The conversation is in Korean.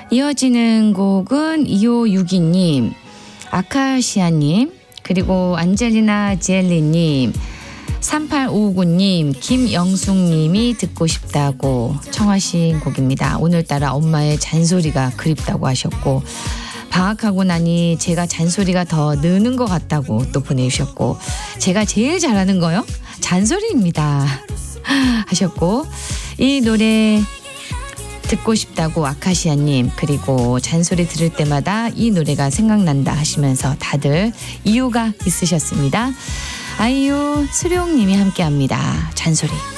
이어지는 곡은 2562님, 아카시아님, 그리고 안젤리나 지엘리님, 3859님, 김영숙님이 듣고 싶다고 청하신 곡입니다. 오늘따라 엄마의 잔소리가 그립다고 하셨고, 방학하고 나니 제가 잔소리가 더 느는 것 같다고 또 보내주셨고, 제가 제일 잘하는 거요? 잔소리입니다 하셨고, 이 노래 듣고 싶다고 아카시아님, 그리고 잔소리 들을 때마다 이 노래가 생각난다 하시면서 다들 이유가 있으셨습니다. 아이유, 수룡님이 함께합니다. 잔소리.